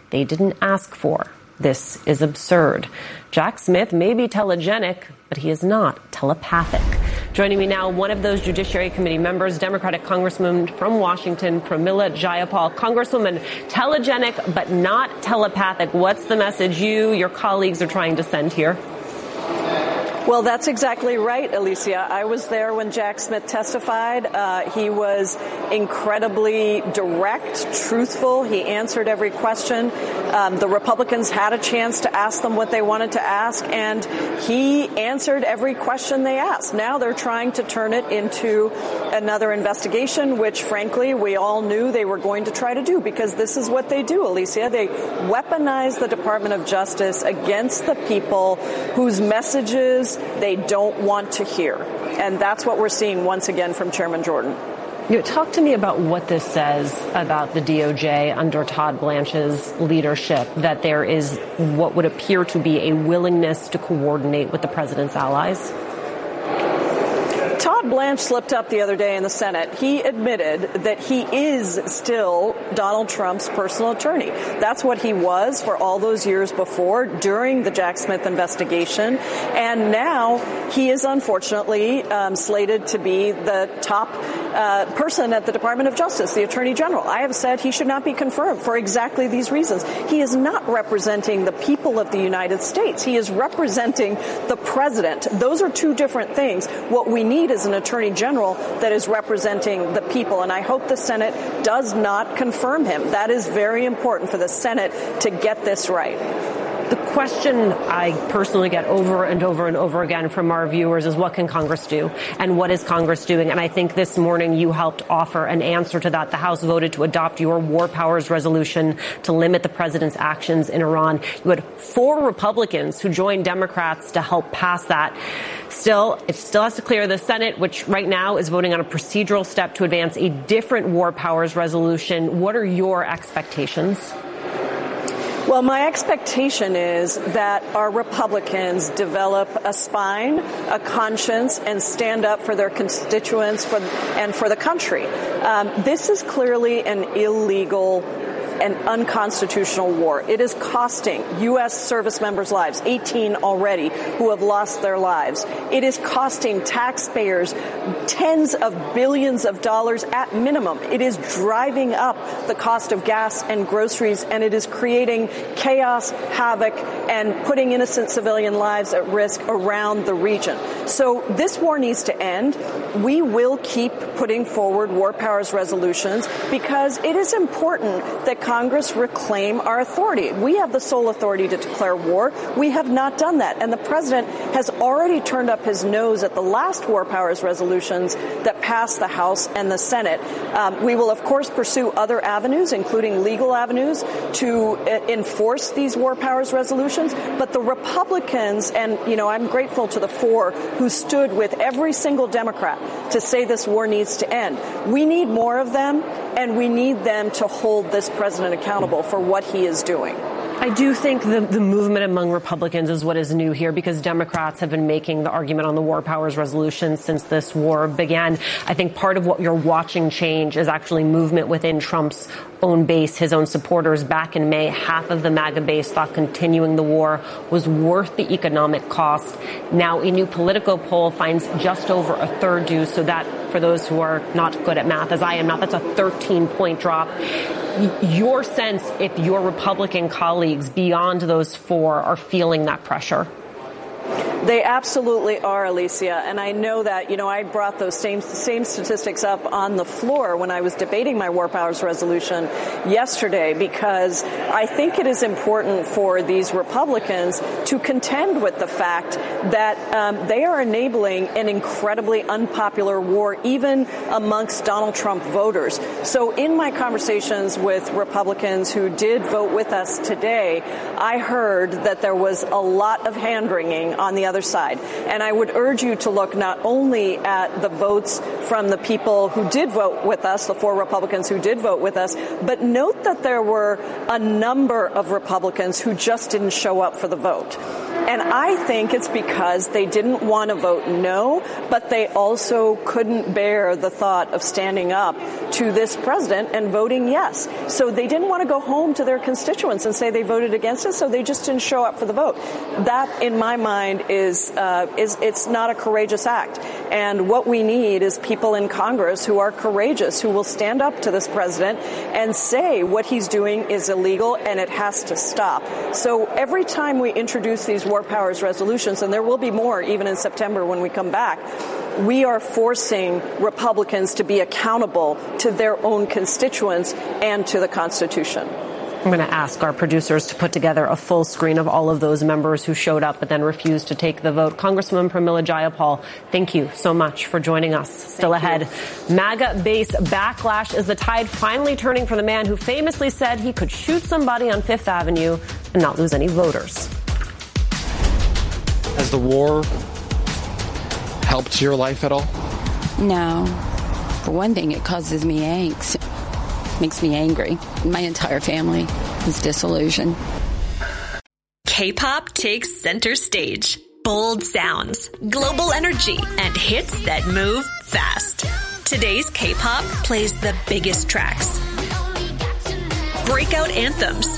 they didn't ask for. This is absurd. Jack Smith may be telegenic, but he is not telepathic. Joining me now, one of those Judiciary Committee members, Democratic Congresswoman from Washington, Pramila Jayapal. Congresswoman, telegenic but not telepathic. What's the message your colleagues are trying to send here? Well, that's exactly right, Alicia. I was there when Jack Smith testified. He was incredibly direct, truthful. He answered every question. The Republicans had a chance to ask them what they wanted to ask, and he answered every question they asked. Now they're trying to turn it into another investigation, which, frankly, we all knew they were going to try to do, because this is what they do, Alicia. They weaponize the Department of Justice against the people whose messages they don't want to hear. And that's what we're seeing once again from Chairman Jordan. Talk to me about what this says about the DOJ under Todd Blanche's leadership, that there is what would appear to be a willingness to coordinate with the president's allies. Todd Blanche slipped up the other day in the Senate. He admitted that he is still Donald Trump's personal attorney. That's what he was for all those years before, during the Jack Smith investigation. And now he is unfortunately slated to be the top person at the Department of Justice, the Attorney General. I have said he should not be confirmed for exactly these reasons. He is not representing the people of the United States. He is representing the president. Those are two different things. What we need is an Attorney General that is representing the people, and I hope the Senate does not confirm him. That is very important for the Senate to get this right. The question I personally get over and over and over again from our viewers is, what can Congress do? And what is Congress doing? And I think this morning you helped offer an answer to that. The House voted to adopt your war powers resolution to limit the president's actions in Iran. You had 4 Republicans who joined Democrats to help pass that. Still, it still has to clear the Senate, which right now is voting on a procedural step to advance a different war powers resolution. What are your expectations? Well, my expectation is that our Republicans develop a spine, a conscience, and stand up for their constituents and for the country. This is clearly an illegal and unconstitutional war. It is costing U.S. service members' lives, 18 already, who have lost their lives. It is costing taxpayers tens of billions of dollars at minimum. It is driving up the cost of gas and groceries, and it is creating chaos, havoc, and putting innocent civilian lives at risk around the region. So this war needs to end. We will keep putting forward war powers resolutions because it is important that Congress reclaim our authority. We have the sole authority to declare war. We have not done that. And the president has already turned up his nose at the last war powers resolutions that passed the House and the Senate. We will, of course, pursue other avenues, including legal avenues, to enforce these war powers resolutions. But the Republicans, and, I'm grateful to the 4 who stood with every single Democrat to say this war needs to end. We need more of them, and we need them to hold this president accountable for what he is doing. I do think the movement among Republicans is what is new here, because Democrats have been making the argument on the war powers resolution since this war began. I think part of what you're watching change is actually movement within Trump's own base, his own supporters. Back in May, half of the MAGA base thought continuing the war was worth the economic cost. Now, a new Politico poll finds just over a third do. So that, for those who are not good at math, as I am not, that's a 13-point drop. Your sense, if your Republican colleagues beyond those 4 are feeling that pressure? They absolutely are, Alicia. And I know that, I brought those same statistics up on the floor when I was debating my war powers resolution yesterday, because I think it is important for these Republicans to contend with the fact that they are enabling an incredibly unpopular war, even amongst Donald Trump voters. So in my conversations with Republicans who did vote with us today, I heard that there was a lot of hand-wringing on the other side. And I would urge you to look not only at the votes from the people who did vote with us, the 4 Republicans who did vote with us, but note that there were a number of Republicans who just didn't show up for the vote. And I think it's because they didn't want to vote no, but they also couldn't bear the thought of standing up to this president and voting yes. So they didn't want to go home to their constituents and say they voted against it, so they just didn't show up for the vote. That, in my mind, is it's not a courageous act. And what we need is people in Congress who are courageous, who will stand up to this president and say what he's doing is illegal and it has to stop. So every time we introduce these war powers resolutions, and there will be more even in September when we come back, we are forcing Republicans to be accountable to their own constituents and to the Constitution. I'm going to ask our producers to put together a full screen of all of those members who showed up but then refused to take the vote. Congresswoman Pramila Jayapal, thank you so much for joining us. Still ahead, MAGA base backlash is the tide finally turning for the man who famously said he could shoot somebody on Fifth Avenue and not lose any voters. Has the war helped your life at all? No. For one thing, it causes me angst. Makes me angry. My entire family is disillusioned. K-pop takes center stage. Bold sounds, global energy, and hits that move fast. Today's K-pop plays the biggest tracks, breakout anthems,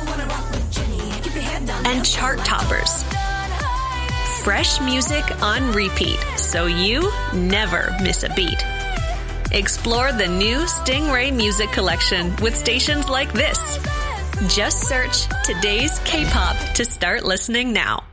and chart toppers. Fresh music on repeat, so you never miss a beat. Explore the new Stingray Music Collection with stations like this. Just search Today's K-pop to start listening now.